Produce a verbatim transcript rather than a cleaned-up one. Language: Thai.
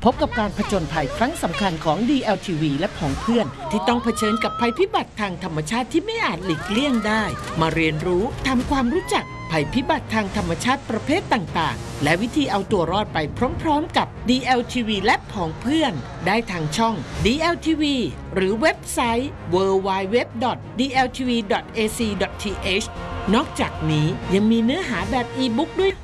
พบกับการผจญภัยครั้งสำคัญของ ดี แอล ที วี และผองเพื่อนที่ต้องเผชิญกับภัยพิบัติทางธรรมชาติที่ไม่อาจหลีกเลี่ยงได้มาเรียนรู้ทำความรู้จักภัยพิบัติทางธรรมชาติประเภทต่างๆและวิธีเอาตัวรอดไปพร้อมๆกับ ดี แอล ที วี และผองเพื่อนได้ทางช่อง ดี แอล ที วี หรือเว็บไซต์ ดับเบิลยู ดับเบิลยู ดับเบิลยู ดอท ดี แอล ที วี ดอท เอ ซี ดอท ที เอช นอกจากนี้ยังมีเนื้อหาแบบอีบุ๊กด้วย